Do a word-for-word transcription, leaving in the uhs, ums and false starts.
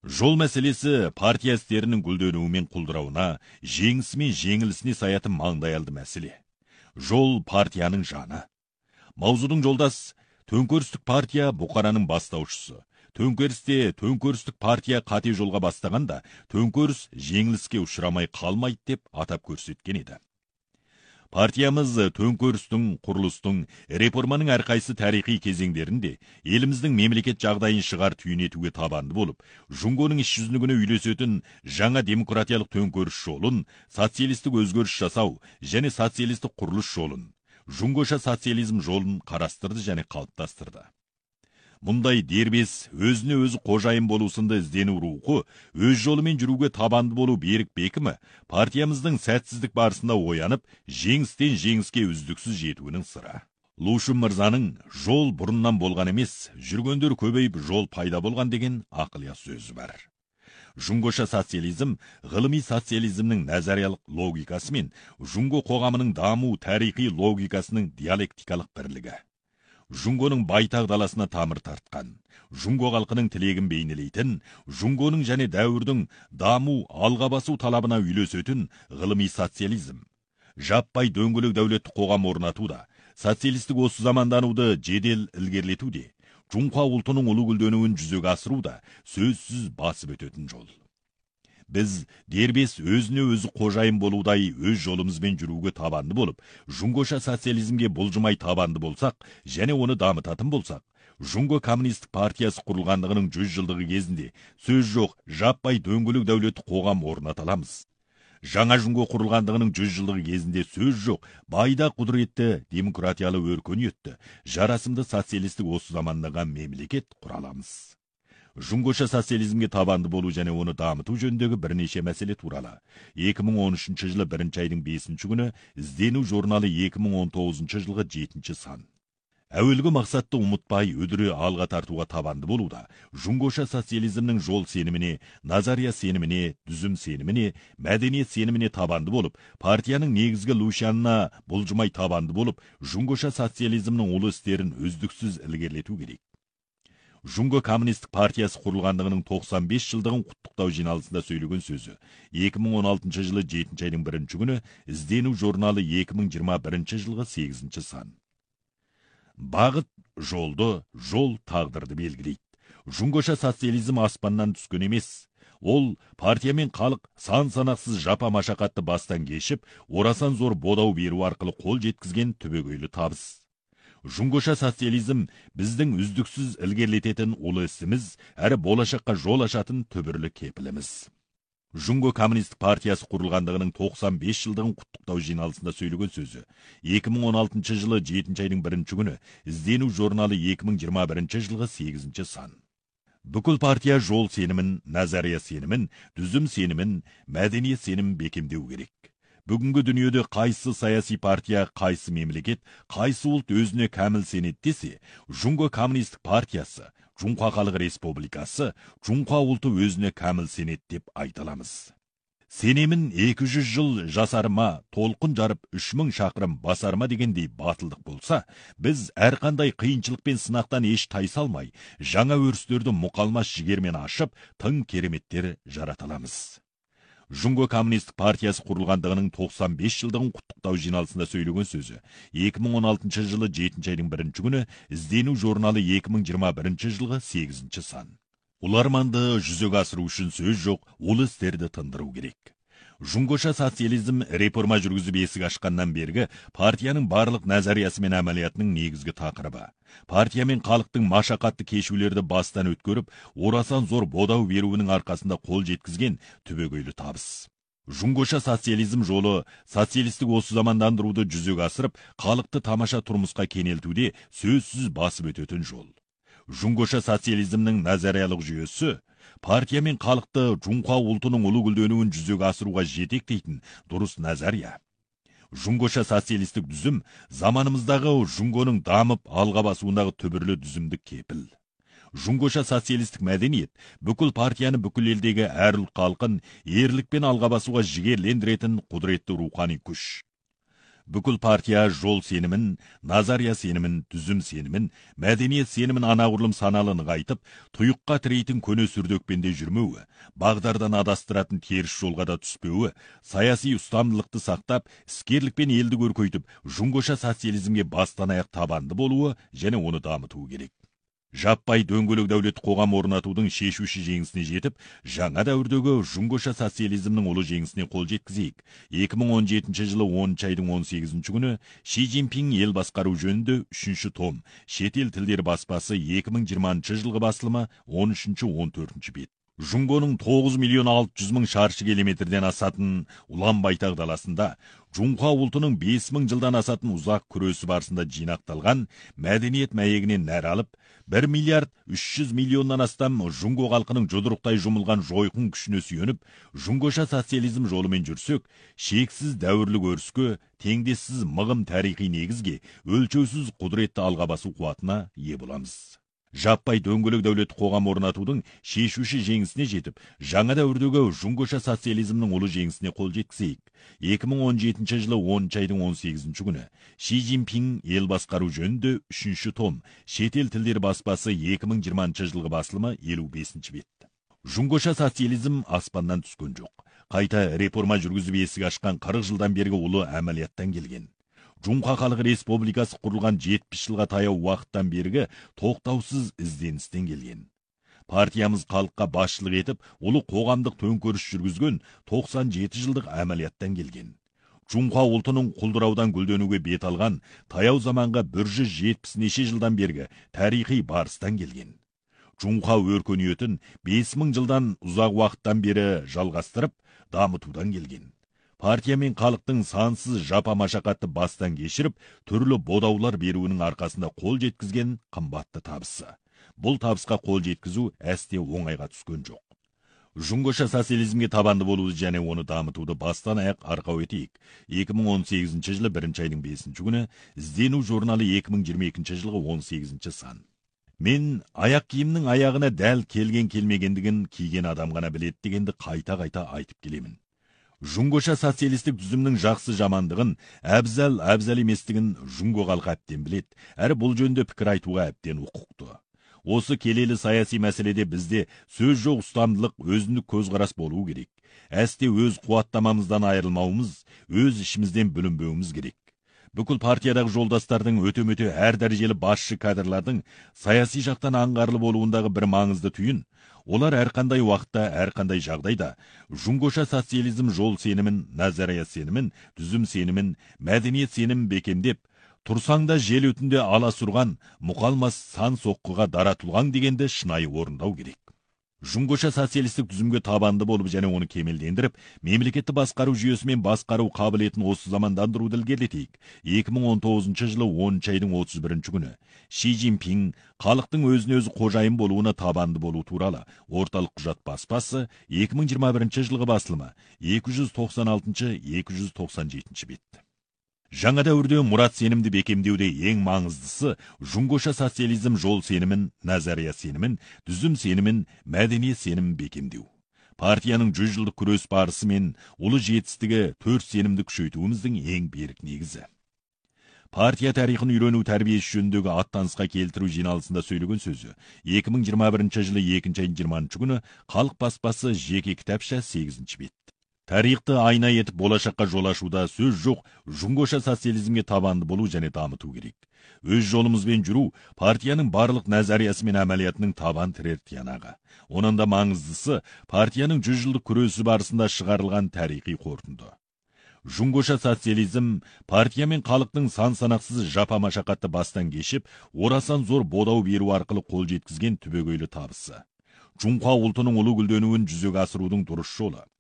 Жол мәселесі партия істерінің гүлденуі мен құлдырауына, жеңісі мен жеңілісіне саятын маңдайалды мәселе. Жол партияның жаны. Маузудың жолдас төңкерістік партия бұқараның бастаушысы. Төңкерісте төңкерістік партия қате жолға бастағанда, төңкеріс жеңіліске ұшырамай қалмайды деп атап көрсеткен еді. Партиямыз төңкерістің, құрылыстың, реформаның әрқайсы тарихи кезеңдерінде еліміздің мемлекет жағдайын шығар түйінетуге табанды болып, Жұңгоның іс жүзінігіне үйлесетін жаңа демократиялық төңкеріс жолын, социалистік өзгеріс жасау және социалистік құрылыс жолын, Жұңгоша социализм жолын қарастырды және қалыптастырды. Мұндай дербес, өзіне өзі қожайын болу сынды іздену рухы, өз жолымен жүруге табанды болу берік бекімі, партиямыздың сәтсіздік барысында оянып, жеңістен жеңіске үздіксіз жетуінің сыры. Лушин мырзаның жол бұрыннан болған емес, жүргендер көбейіп жол пайда болған деген ақылия сөзі бар. Жұңгоша социализм, ғылыми социализмнің назариялық логикасы мен Жұңго қоғамының даму тарихи логикасының диалектикалық бірлігі. Жұңгоның байтақ даласына тамыр тартқан, Жұңго халқының тілегін бейнелейтін, Жұңгоның және дәуірдің даму, алға басу талабына үйлесетін ғылыми социализм. Жаппай дөңгелек дәулетті қоғам орнатуда, социалистік осы замандануды жедел ілгерілетуде, Жұңқа ұлтының ұлы гүлденуін жүзеге асыруда сөзсіз басып өтетін жол. Біз дербес өзіне өзі қожайын болудай өз жолымызбен жүруге табанды болып, Жұңгоша социализмге бұлжымай табанды болсақ, және оны дамытатын болсақ, Жұңго коммунистік партиясы құрылғандығының жүз жылдығы кезінде сөз жоқ, жаппай дөңгелек дәулетті қоғам орната аламыз. Жаңа Жұңго құрылғандығының жүз жылдығы кезінде сөз жоқ, байда құдіретті, демократиялы өркениетті, жарасымды социалистік осы замандағы мемлекет құра аламыз. Жұңгоша социализмге табанды болу және оны дамыту жөніндегі бірнеше мәселе туралы екі мың он үшінші жылы бірінші айдың бесінші күні іздену журналы екі мың он тоғызыншы жылғы жетінші сан. Әуелгі мақсатты ұмытпай өдіре алға тартуға табанды болуда, Жұңгоша социализмнің жол сеніміне, назария сеніміне, дүзім сеніміне, мәдениет сеніміне табанды болып, партияның негізгі лушанына бұлжымай табанды болып, Жұңгоша социализмнің ұлы істерін үздіксіз ілгерілету керек. Жұңго коммунистік партиясы құрылғандығының тоқсан бес жылдығын құттықтау жиналысында сөйлеген сөзі екі мың он алтыншы жылы жетінші айдың бірінші күні іздену журналы екі мың жиырма бірінші жылғы сегізінші сан. Бағыт жолды, жол тағдырды белгілейді. Жұңгоша социализм аспаннан түскен емес. Ол партия мен халық сан санақсыз жапа машақатты бастан кешіп, орасан зор бодау беру арқылы қол жеткізген түбегейлі табыс. Жұңгоша социализм біздің үздіксіз ілгерілететін ұлы ісіміз, әрі болашаққа жол ашатын түбірлі кепіліміз. Жұңго коммунистік партиясы құрылғандығының тоқсан бес жылдығын құттықтау жиналысында сөйлеген сөзі екі мың он алтыншы жылы жетінші айдың бірінші күні іздену журналы екі мың жиырма бірінші жылғы сегізінші сан. Бүкіл партия жол сенімін, назария сенімін, дүзім сенімін, мәдениет сенімін бекемдеу керек. Бүгінгі дүниеде қайсы саяси партия, қайсы мемлекет, қайсы ұлт өзіне кәміл сенеді десе, Жұңго коммунистік партиясы, Жұңқа халық республикасы, Жұңқа ұлты өзіне кәміл сенеді деп айталамыз. Сенемін екі жүз жыл жасарыма, толқын жарып үш мың шақырым басарыма дегендей батылдық болса, біз әрқандай қиыншылық пен сынақтан еш тайсалмай, жаңа өрістерді мұқалмас жігермен ашып, тың кереметтер жараталамыз. Жұңго коммунистік партиясы құрылғандығының тоқсан бес жылдығын құттықтау жиналысында сөйлеген сөзі екі мың он алтыншы жылы жетінші айдың бірінші күні іздену журналы екі мың жиырма бірінші жылғы сегізінші сан. Ұлы арманды жүзеге асыру үшін сөз жоқ, ұлы істерді тындыру керек. Жұңгоша социализм реформа жүргізіп есік ашқаннан бергі партияның барлық назариясы мен әмәлиятының негізгі тақырыбы. Партия мен халықтың машақатты кешулерді бастан өткөріп, орасан зор бодау беруінің арқасында қол жеткізген түбегейлі табыс. Жұңгоша социализм жолы социалистік осы замандандыруды жүзеге асырып, халықты тамаша тұрмысқа кенелтуде сөзсіз басып өтетін жол. Жұңгоша социализмнің назариялық жүйесі партия мен халықты Жұңқа ұлтының ұлы гүлденуін жүзеге асыруға жетектейтін дұрыс назария. Жұңгоша социалистік дүзім заманымыздағы Жұңгоның дамып алға басуындағы түбірлі дүзімдік кепіл. Жұңгоша социалистік мәдениет бүкіл партияны бүкіл елдегі әр ұлт халқын ерлікпен алға басуға жігерлендіретін құдіретті рухани күш. Бүкіл партия жол сенімін, назария сенімін, түзім сенімін, мәдениет сенімін анағұрлым саналын қайтып, тұйыққа тірейтін көне сүрдекпенде жүрмеуі, бағдардан адастыратын теріс жолға да түспеуі, саяси ұстамдылықты сақтап, іскерлікпен елді көркейтіп, жұңгоша социализмге бастан аяқ табанды болуы және оны дамытуы керек. Жаппай дөңгелек дәулет қоғам орнатудың шешуші жеңісіне жетіп, жаңа дәуірдегі жұңгоша социализмнің ұлы жеңісіне қол жеткізейік. екі мың он жетінші жылы оныншы айдың он сегізінші күні Ши Цзиньпин ел басқару жөнінде үшінші том, шетел тілдері баспасы екі мың жиырмасыншы жылғы басылымы он үшінші он төртінші бет. Жұңгоның тоғыз миллион алты жүз мың шаршы километрден асатын ұлан байтақ даласында, Жұңқа ұлтының бес мың жылдан асатын ұзақ күресі барысында жинақталған мәдениет мәйегінен нәр алып, бір миллиард үш жүз миллионнан астам жұңго халқының жұдырықтай жұмылған жойқын күшіне сүйеніп, жұңгоша социализм жолымен жүрсек, шексіз дәуірлік өріске, теңдессіз мығым тарихи негізге, өлшеусіз құдіретті алға басу қуатына ие боламыз. Жаппай дөңгелек дәулет қоғам орнатудың шешуші жеңісіне жетіп, жаңа дәуірдегі жұңгоша социализмнің ұлы жеңісіне қол жеткізейік. екі мың он жетінші жылы оныншы айдың он сегізінші күні Ши Цзиньпин ел басқару жөнінде үшінші том, шетел тілдері баспасы екі мың жиырмасыншы жылғы басылымы елу бесінші бет. Жұңгоша социализм аспаннан түскен жоқ. Қайта реформа жүргізіп есік ашқан қырық жылдан бергі ұлы әмәлияттан келген. Жұңқа халық республикасы құрылған жетпіс жылға таяу уақыттан бергі тоқтаусыз ізденістен келген. Партиямыз халыққа басшылық етіп, ұлы қоғамдық төңкеріс жүргізген тоқсан жеті жылдық әмәлияттан келген. Жұңқа ұлтының құлдыраудан гүлденуге бет алған таяу заманға бір жүз жетпіс неше жылдан бергі тарихи барыстан келген. Жұңқа өркениетін бес мың жылдан ұзақ уақыттан бері жалғастырып, дамытудан келген. Партия мен халықтың сансыз жапа машақатты бастан кешіріп, түрлі бодаулар беруінің арқасында қол жеткізген қымбатты табысы. Бұл табысқа қол жеткізу әсте оңайға түскен жоқ. Жұңгоша социализмге табанды болуды және оны дамытуды бастан аяқ арқау етейік. екі мың он сегізінші жылы бірінші айдың бесінші күні іздену журналы екі мың жиырма екінші жылғы он сегізінші сан. Мен аяқ киімнің аяғына дәл келген келмегендігін киген адам ғана біледі дегенді қайта-қайта айтып келемін. Жұңгоша социалистік түзімнің жақсы жамандығын, әбзәл әбзәл еместігін жұңго халқы әбден білет, әрі бұл жөнде пікір айтуға әбден құқықты. Осы келелі саяси мәселеде бізде сөз жоқ ұстамдылық, өзіндік көзқарас болуы керек. Әсте өз қуаттамамыздан айырылмауымыз, өз ішімізден бүлінбеуіміз керек. Бүкіл партиядағы жолдастардың өте-мөте әр дәрежелі басшы кадрлардың саяси жақтан аңғарлы болуындағы бір маңызды түйін, олар әрқандай уақытта, әрқандай жағдайда жұңгоша социализм жол сенімін, назария сенімін, түзім сенімін, мәдениет сенімін бекемдеп, тұрсаңда жел өтінде ала сұрған, мұқалмас сан соққыға даратылған дегенді шынайы орындау керек. Жұңгоша социалистік түзімге табанды болып және оны кемелдендіріп, мемлекетті басқару жүйесімен басқару қабілетін осы замандандыруды ілгерілетейік. екі мың он тоғызыншы жылы оныншы айдың отыз бірінші күні Ши Цзиньпин халықтың өзіне өзі қожайын болуына табанды болу туралы орталық құжат баспасы екі мың жиырма бірінші жылғы басылымы екі жүз тоқсан алтыншы екі жүз тоқсан жетінші бет. Жаңа дәуірде мұрат сенімді бекемдеуде ең маңыздысы жұңгоша социализм жол сенімін, назария сенімін, түзім сенімін, мәдениет сенімін бекемдеу. Партияның жүз жылдық күрес барысы мен ұлы жетістігі төрт сенімді күшейтуіміздің ең берік негізі. Партия тарихын үйрену тәрбиесі жөніндегі аттанысқа келтіру жиналысында сөйлеген сөзі екі мың жиырма бірінші жылы екінші айдың жиырмасыншы күні халық баспасы жеке кітапша сегізінші бет. Тарихты айна етіп болашаққа жол ашуда сөз жоқ, жұңгоша социализмге табанды болу және дамыту керек. Өз жолымызбен жүру партияның барлық назариясы мен әмәлиятының табан тірер тиянағы. Онан да маңыздысы партияның жүз жылдық күресі барысында шығарылған тарихи қорытынды. Жұңгоша социализм партия мен халықтың сан санақсыз жапа машақатты бастан кешіп, орасан зор бодау беру арқылы қол жеткізген түбегейлі табысы. Жұңқа ұлтының ұлы гүлденуін жүзеге асырудың дұрыс жолы.